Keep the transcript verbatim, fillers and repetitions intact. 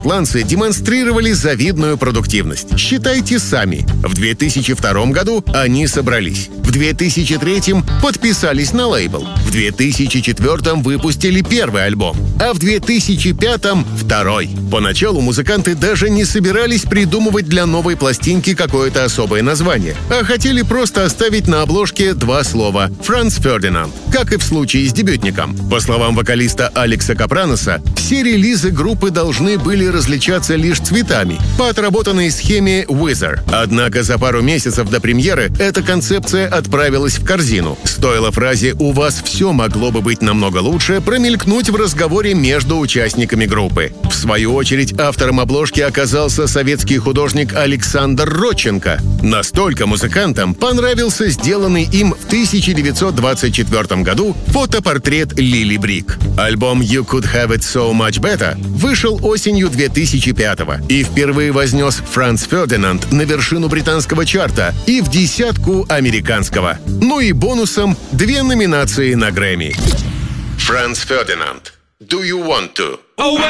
Шотландцы демонстрировали завидную продуктивность. Считайте сами. В две тысячи втором году они собрались. В две тысячи третьем подписались на лейбл. В две тысячи четвертом выпустили первый альбом. А в две тысячи пятом — второй. Поначалу музыканты даже не собирались придумывать для новой пластинки какое-то особое название, а хотели просто оставить на обложке два слова «Франц Фердинанд», как и в случае с дебютником. По словам вокалиста Алекса Капраноса, все релизы группы должны были различаться лишь цветами по отработанной схеме Weezer. Однако за пару месяцев до премьеры эта концепция отправилась в корзину. Стоило фразе «У вас все могло бы быть намного лучше» промелькнуть в разговоре между участниками группы. В свою очередь, автором обложки оказался советский художник Александр Родченко. Настолько музыкантам понравился сделанный им в тысяча девятьсот двадцать четвертом году фотопортрет Лили Брик. Альбом «You Could Have It So Much Better» вышел осенью две тысячи пятого и впервые вознес Франц Фердинанд на вершину британского чарта и в десятку американского. Ну и бонусом две номинации на Грэмми. Франц Фердинанд. Do you want to?